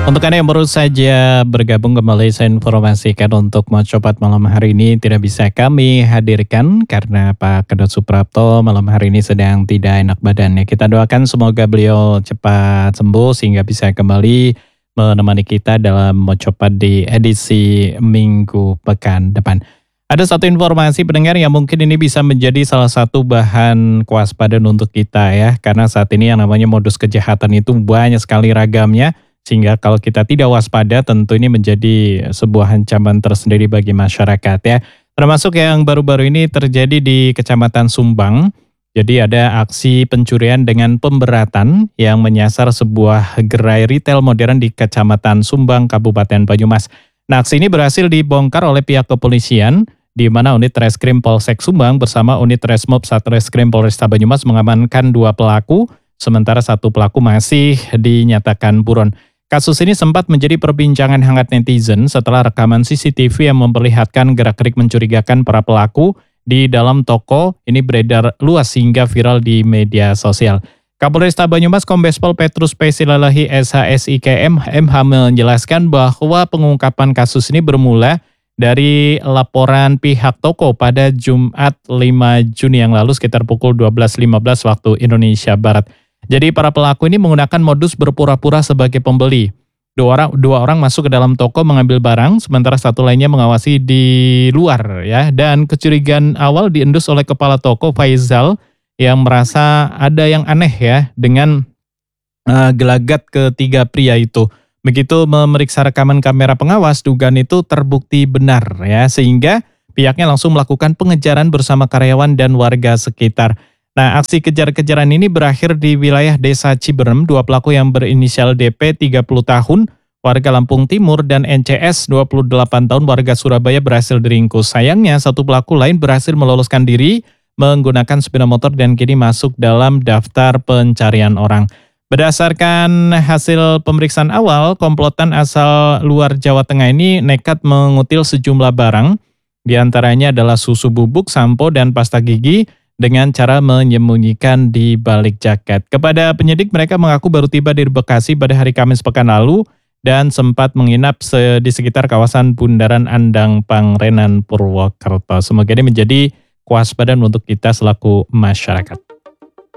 Untuk Anda yang baru saja bergabung kembali, saya informasikan untuk Mojopat malam hari ini tidak bisa kami hadirkan karena Pak Kedot Suprapto malam hari ini sedang tidak enak badannya. Kita doakan semoga beliau cepat sembuh sehingga bisa kembali menemani kita dalam Mojopat di edisi minggu pekan depan. Ada satu informasi pendengar yang mungkin ini bisa menjadi salah satu bahan kewaspadaan untuk kita ya. Karena saat ini yang namanya modus kejahatan itu banyak sekali ragamnya. Sehingga kalau kita tidak waspada tentu ini menjadi sebuah ancaman tersendiri bagi masyarakat ya. Termasuk yang baru-baru ini terjadi di Kecamatan Sumbang. Jadi ada aksi pencurian dengan pemberatan yang menyasar sebuah gerai retail modern di Kecamatan Sumbang, Kabupaten Banyumas. Nah, aksi ini berhasil dibongkar oleh pihak kepolisian, di mana unit Reskrim Polsek Sumbang bersama unit Resmob Satreskrim Polresta Banyumas mengamankan 2 pelaku, sementara 1 pelaku masih dinyatakan buron. Kasus ini sempat menjadi perbincangan hangat netizen setelah rekaman CCTV yang memperlihatkan gerak-gerik mencurigakan para pelaku di dalam toko ini beredar luas hingga viral di media sosial. Kapolresta Banyumas Kombes Pol Petrus P. Silalahi SHSIKM MH menjelaskan bahwa pengungkapan kasus ini bermula dari laporan pihak toko pada Jumat 5 Juni yang lalu sekitar pukul 12.15 waktu Indonesia Barat. Jadi para pelaku ini menggunakan modus berpura-pura sebagai pembeli. Dua orang masuk ke dalam toko mengambil barang, sementara 1 lainnya mengawasi di luar ya. Dan kecurigaan awal diendus oleh kepala toko Faizal yang merasa ada yang aneh ya dengan gelagat ketiga pria itu. Begitu memeriksa rekaman kamera pengawas, dugaan itu terbukti benar ya, sehingga pihaknya langsung melakukan pengejaran bersama karyawan dan warga sekitar. Nah, aksi kejar-kejaran ini berakhir di wilayah Desa Ciberem. 2 pelaku yang berinisial DP 30 tahun, warga Lampung Timur, dan NCS 28 tahun, warga Surabaya berhasil diringkus. Sayangnya, 1 pelaku lain berhasil meloloskan diri menggunakan sepeda motor dan kini masuk dalam daftar pencarian orang. Berdasarkan hasil pemeriksaan awal, komplotan asal luar Jawa Tengah ini nekat mengutil sejumlah barang, di antaranya adalah susu bubuk, sampo, dan pasta gigi, dengan cara menyembunyikan di balik jaket. Kepada penyidik, mereka mengaku baru tiba di Bekasi pada hari Kamis pekan lalu dan sempat menginap di sekitar kawasan Bundaran Andang Pangrenan Purwokerto. Semoga ini menjadi kewaspadaan untuk kita selaku masyarakat.